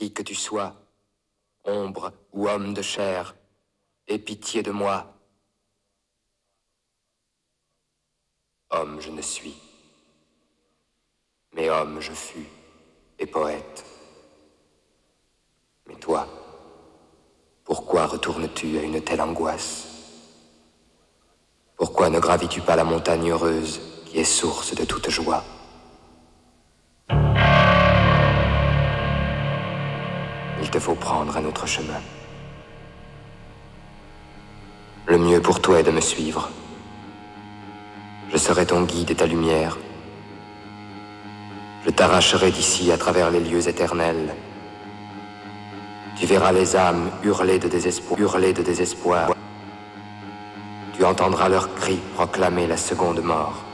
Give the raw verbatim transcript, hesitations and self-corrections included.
Qui que tu sois, ombre ou homme de chair, aie pitié de moi. Homme je ne suis, mais homme je fus, et poète. Mais toi, pourquoi retournes-tu à une telle angoisse? Pourquoi ne gravis-tu pas la montagne heureuse qui est source de toute joie? Il te faut prendre un autre chemin. Le mieux pour toi est de me suivre. Je serai ton guide et ta lumière. Je t'arracherai d'ici à travers les lieux éternels. Tu verras les âmes hurler de désespoir, hurler de désespoir. Tu entendras leurs cris proclamer la seconde mort.